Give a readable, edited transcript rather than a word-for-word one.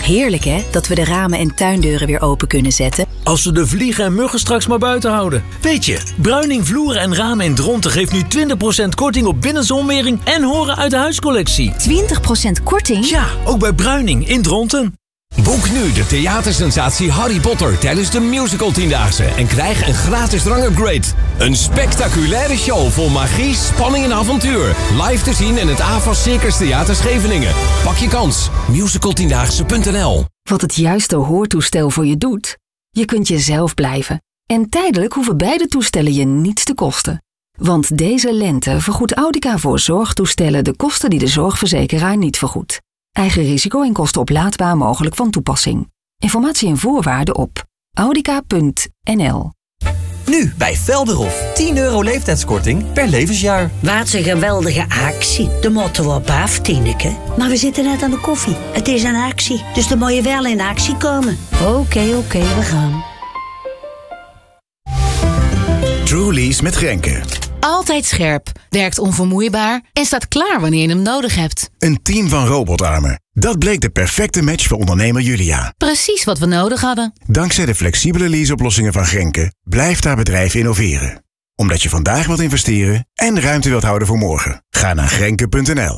Heerlijk hè, dat we de ramen en tuindeuren weer open kunnen zetten. Als we de vliegen en muggen straks maar buiten houden. Weet je, Bruining Vloeren en Ramen in Dronten geeft nu 20% korting op binnenzonwering en horen uit de huiscollectie. 20% korting? Ja, ook bij Bruining in Dronten. Boek nu de theatersensatie Harry Potter tijdens de Musical 10-daagse en krijg een gratis drangupgrade. Een spectaculaire show vol magie, spanning en avontuur. Live te zien in het AVAS Circus Theater Scheveningen. Pak je kans. Musicaltiendaagse.nl. Wat het juiste hoortoestel voor je doet? Je kunt jezelf blijven. En tijdelijk hoeven beide toestellen je niets te kosten. Want deze lente vergoedt Audica voor zorgtoestellen de kosten die de zorgverzekeraar niet vergoedt. Eigen risico en kosten oplaadbaar mogelijk van toepassing. Informatie en voorwaarden op audica.nl. Nu bij Velderhof. €10 leeftijdskorting per levensjaar. Wat een geweldige actie. De motto op af, Tineke. Maar we zitten net aan de koffie. Het is een actie, dus dan moet je wel in actie komen. Oké, we gaan. Truly's met Grenke. Altijd scherp, werkt onvermoeibaar en staat klaar wanneer je hem nodig hebt. Een team van robotarmen. Dat bleek de perfecte match voor ondernemer Julia. Precies wat we nodig hadden. Dankzij de flexibele leaseoplossingen van Grenke blijft haar bedrijf innoveren. Omdat je vandaag wilt investeren en ruimte wilt houden voor morgen. Ga naar Grenke.nl.